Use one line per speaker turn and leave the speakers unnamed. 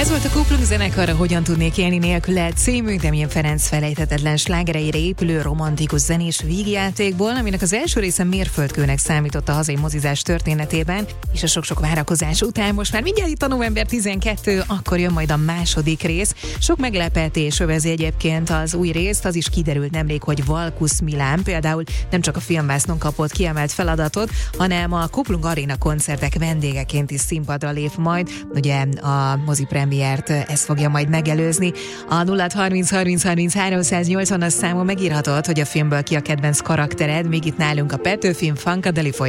Ez volt a Kuplung zenekar, Hogyan tudnék élni nélküle című Damien Ferenc felejthetetlen slágereire épülő romantikus zenés vígjátékból, aminek az első része mérföldkőnek számított a hazai mozizás történetében, és a sok-sok várakozás után most már mindjárt itt a november 12, akkor jön majd a második rész. Sok meglepetés övezi egyébként az új részt, az is kiderült nemrég, hogy Valkusz Milán például nem csak a filmvásznon kapott kiemelt feladatot, hanem a Kuplung Arena koncertek vendégeként is színpadra lép majd. Ugye a mozi premiért ez fogja majd megelőzni. A 0630 as számon megírhatod, hogy a filmből ki a kedvenc karaktered, még itt nálunk a Petőfin Funkadelic